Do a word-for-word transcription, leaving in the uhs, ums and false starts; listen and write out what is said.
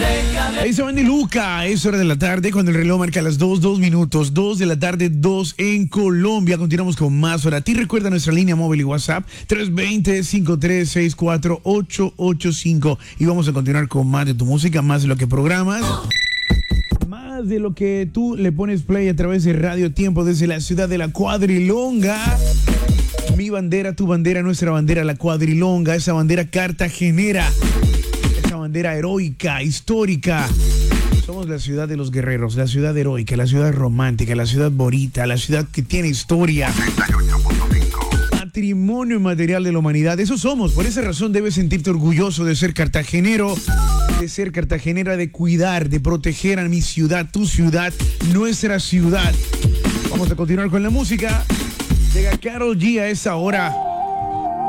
Ahí se van de Luca, es hora de la tarde cuando el reloj marca las dos, dos minutos, dos de la tarde, dos en Colombia. Continuamos con más hora. A ti recuerda nuestra línea móvil y WhatsApp tres dos cero, cinco tres seis cuatro, ocho ocho cinco y vamos a continuar con más de tu música, más de lo que programas, más de lo que tú le pones play a través de Radio Tiempo desde la ciudad de la Cuadrilonga. Mi bandera, tu bandera, nuestra bandera, la Cuadrilonga, esa bandera cartagenera, esa bandera heroica, histórica. Somos la ciudad de los guerreros, la ciudad heroica, la ciudad romántica, la ciudad bonita, la ciudad que tiene historia. Patrimonio inmaterial de la humanidad, eso somos. Por esa razón debes sentirte orgulloso de ser cartagenero, de ser cartagenera, de cuidar, de proteger a mi ciudad, tu ciudad, nuestra ciudad. Vamos a continuar con la música. Llega Karol G a esa hora.